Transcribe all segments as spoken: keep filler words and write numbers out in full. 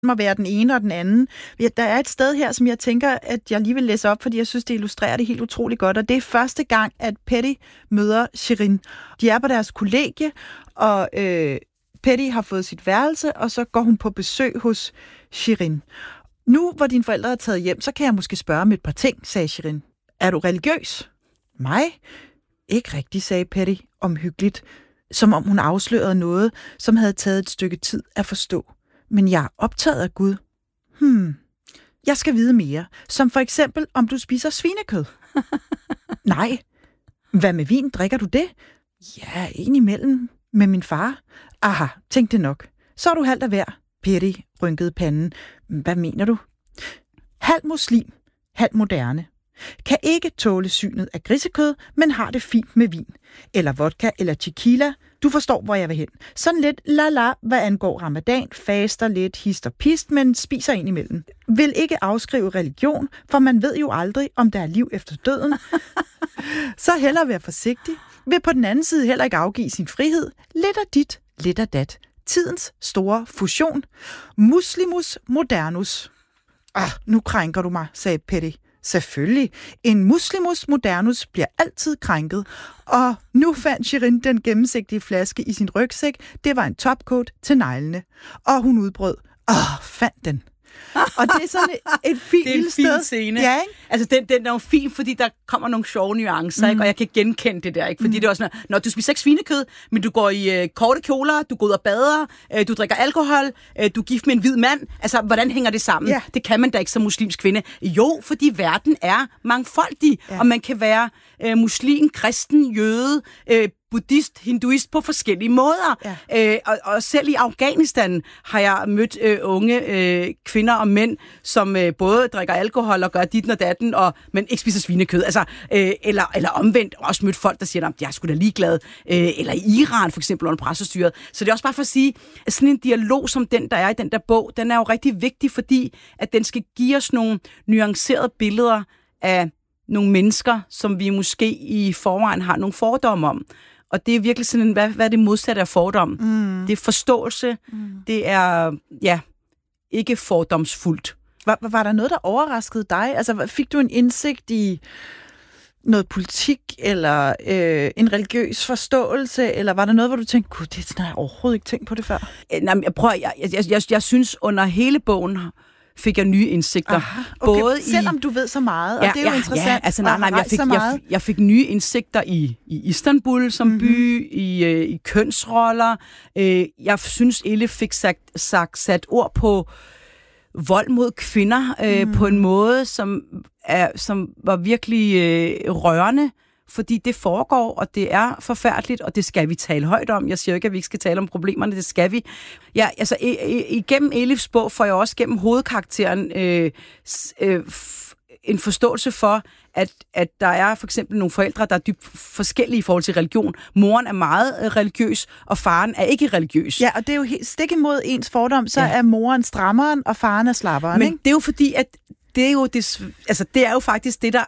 må være den ene og den anden. Der er et sted her, som jeg tænker, at jeg lige vil læse op, fordi jeg synes, det illustrerer det helt utroligt godt. Og det er første gang, at Petty møder Shirin. De er på deres kollegie, og øh, Petty har fået sit værelse, og så går hun på besøg hos Shirin. Nu, hvor dine forældre er taget hjem, så kan jeg måske spørge om et par ting, sagde Shirin. Er du religiøs? Mig? Ikke rigtigt, sagde Petty omhyggeligt, som om hun afslørede noget, som havde taget et stykke tid at forstå. Men jeg er optaget af Gud. Hmm, jeg skal vide mere. Som for eksempel, om du spiser svinekød. Nej. Hvad med vin? Drikker du det? Ja, en imellem. Med min far. Aha, tænk det nok. Så er du halvt af hver. Petty rynkede panden. Hvad mener du? Halv muslim, halv moderne. Kan ikke tåle synet af grisekød, men har det fint med vin. Eller vodka, eller tequila. Du forstår, hvor jeg vil hen. Sådan lidt la-la, hvad angår ramadan, faster lidt, hist og pist, men spiser ind imellem. Vil ikke afskrive religion, for man ved jo aldrig, om der er liv efter døden. Så hellere være forsigtig. Vil på den anden side heller ikke afgive sin frihed. Lidt af dit, lidt af dat. Tidens store fusion. Muslimus modernus. Ah, nu krænker du mig, sagde Petty. Selvfølgelig. En muslimus modernus bliver altid krænket. Og nu fandt Shirin den gennemsigtige flaske i sin rygsæk. Det var en topcoat til neglene. Og hun udbrød. Åh, fandt den. Og det er sådan et, et fint det er en fin scene. Ja, ikke? Altså, den, den er jo fin, fordi der kommer nogle sjove nuancer, mm. ikke? Og jeg kan genkende det der, ikke? Fordi mm. det er også sådan, når du spiser ikke svinekød, men du går i øh, korte kjoler, du går ud og bader, øh, du drikker alkohol, øh, du er gift med en hvid mand. Altså, hvordan hænger det sammen? Ja. Det kan man da ikke som muslimsk kvinde. Jo, fordi verden er mangfoldig, ja. Og man kan være øh, muslim, kristen, jøde, øh, buddhist, hinduist på forskellige måder. Ja. Øh, og, og selv i Afghanistan har jeg mødt øh, unge øh, kvinder og mænd, som øh, både drikker alkohol og gør ditten og datten, og, men ikke spiser svinekød. Altså, øh, eller, eller omvendt, også mødt folk, der siger, at jeg er sgu da ligeglad. Øh, eller i Iran for eksempel under pressestyret. Så det er også bare for at sige, at sådan en dialog som den, der er i den der bog, den er jo rigtig vigtig, fordi at den skal give os nogle nuancerede billeder af nogle mennesker, som vi måske i forvejen har nogle fordomme om. Og det er virkelig sådan en, hvad, hvad er det modsatte af fordom? Mm. Det er forståelse. Mm. Det er, ja, ikke fordomsfuldt. Var, var der noget, der overraskede dig? Altså, fik du en indsigt i noget politik, eller øh, en religiøs forståelse, eller var der noget, hvor du tænkte, gud, det har jeg overhovedet ikke tænkt på det før? Nej, jeg prøver, jeg, jeg, jeg, jeg synes, under hele bogen fik jeg nye indsigter. Aha, okay. Både selvom i, du ved så meget, og ja, det er jo ja, interessant. Ja, altså, nej, nej, jeg, fik, jeg, jeg fik nye indsigter i, i Istanbul som mm-hmm. by, i, øh, i kønsroller. Øh, jeg synes, Elif fik sagt, sagt, sat ord på vold mod kvinder øh, mm. på en måde, som, er, som var virkelig øh, rørende, fordi det foregår, og det er forfærdeligt, og det skal vi tale højt om. Jeg siger ikke, at vi ikke skal tale om problemerne, det skal vi. Ja, altså, igennem Elifs bog får jeg også gennem hovedkarakteren øh, øh, f- en forståelse for, at, at der er for eksempel nogle forældre, der er dybt forskellige i forhold til religion. Moren er meget øh, religiøs, og faren er ikke religiøs. Ja, og det er jo helt stik imod ens fordom, så ja. Er moren strammeren, og faren er slapperen. Men ikke? det er jo fordi, at det er jo, det, altså, det er jo faktisk det, der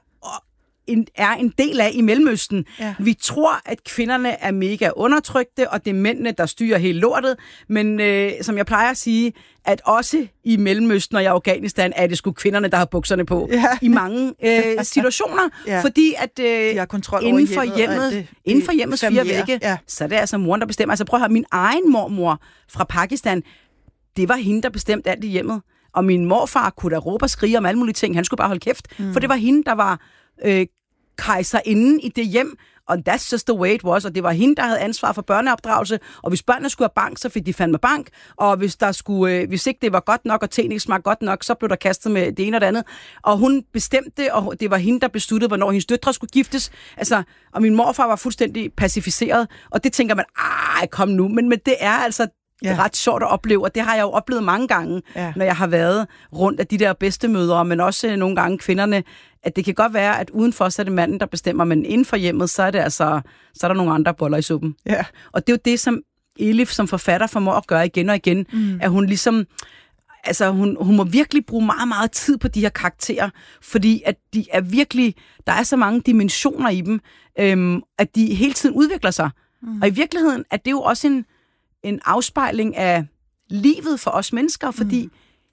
En, er en del af i Mellemøsten. Ja. Vi tror, at kvinderne er mega undertrykte, og det er mændene, der styrer hele lortet. Men øh, som jeg plejer at sige, at også i Mellemøsten og i Afghanistan er det sgu kvinderne, der har bukserne på ja. I mange øh, situationer. Ja. Fordi at øh, inden for hjemmet, hjemmet, det, inden for hjemmets fire vægge, ja. Så er det altså moren, der bestemmer. Altså prøv at høre, min egen mormor fra Pakistan, det var hende, der bestemte alt i hjemmet. Og min morfar kunne da råbe og skrige om alle mulige ting. Han skulle bare holde kæft. Mm. For det var hende, der var Øh, kejserinden i det hjem, og that's just the way it was, og det var hende, der havde ansvar for børneopdragelse, og hvis børnene skulle have bank, så fik de fandme bank, og hvis der skulle, øh, hvis ikke det var godt nok, og teen ikke smagte godt nok, så blev der kastet med det ene og det andet, og hun bestemte, og det var hende, der besluttede, hvornår hendes døtre skulle giftes, altså, og min morfar var fuldstændig pacificeret, og det tænker man, ej, kom nu, men, men det er altså det er ja. Ret sjovt at opleve, og det har jeg jo oplevet mange gange, ja. Når jeg har været rundt af de der bedstemødre, men også nogle gange kvinderne, at det kan godt være, at udenfor så er det manden, der bestemmer, men inden for hjemmet, så er det altså, så er der nogle andre boller i suppen. Ja. Og det er jo det, som Elif som forfatter formår at gøre igen og igen, mm. at hun ligesom, altså hun, hun må virkelig bruge meget, meget tid på de her karakterer, fordi at de er virkelig, der er så mange dimensioner i dem, øhm, at de hele tiden udvikler sig. Mm. Og i virkeligheden er det jo også en en afspejling af livet for os mennesker, fordi mm.